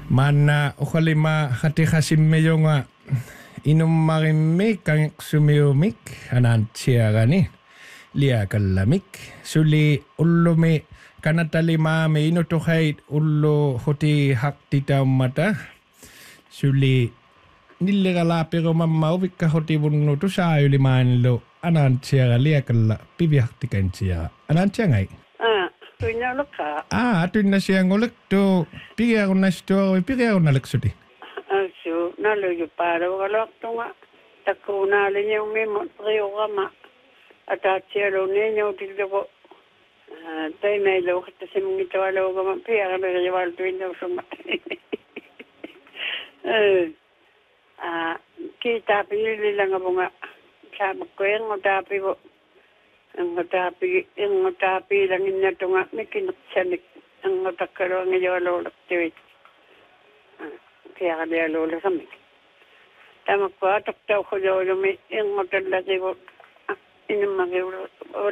Mana ukalima hati kasimme jonga inummarimmik kang sumiumik anantsiagani liakallamik suli ullumi kanatalimaami inutuhait ullu huti haktitaummata suli nilligalaapirumammauvika hutibunnutu saayulimaanillu anantsiaga liakalla piviaktikantsiaga anantsiangai Tuinya lukka. tuinna siangulek tu pigiagunnastuarui pigiagunnaleksuti. Asu naluju paro galaktunga takuna lenyumi riogama atatsialo nenyo tilgo taimei lo hatta simngitawalo gama piagale jawal tuinna suma. Kita pilih lang bunga sama kueng tapi bo ngotapi lang inya tunga mikinaksanik ang ngotakaro ng yolo laktiwit. Kaya kaya lolo kami. Tama ko atak daw ko yolo may ngotalaki ko inumagi